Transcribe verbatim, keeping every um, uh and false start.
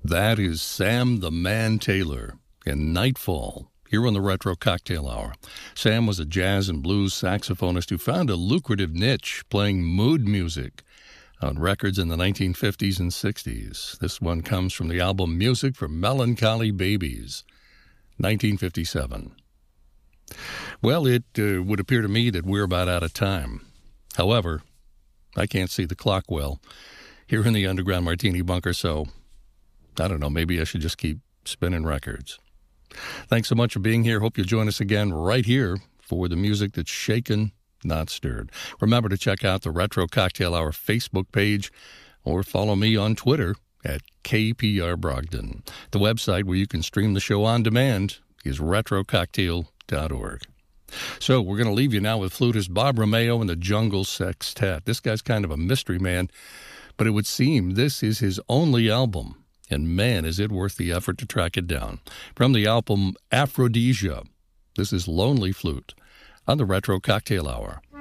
That is Sam the Man Taylor in Nightfall, here on the Retro Cocktail Hour. Sam was a jazz and blues saxophonist who found a lucrative niche playing mood music on records in the nineteen fifties and sixties. This one comes from the album Music for Melancholy Babies, nineteen fifty-seven. Well, it uh, would appear to me that we're about out of time. However, I can't see the clock well here in the Underground Martini Bunker, so I don't know, maybe I should just keep spinning records. Thanks so much for being here. Hope you'll join us again right here for the music that's shaken, not stirred. Remember to check out the Retro Cocktail Hour Facebook page or follow me on Twitter at K P R Brogdon. The website where you can stream the show on demand is retro cocktail dot org. So we're going to leave you now with flutist Bob Romeo and the Jungle Sextet. This guy's kind of a mystery man, but it would seem this is his only album. And man, is it worth the effort to track it down. From the album Aphrodisia, this is Lonely Flute on the Retro Cocktail Hour.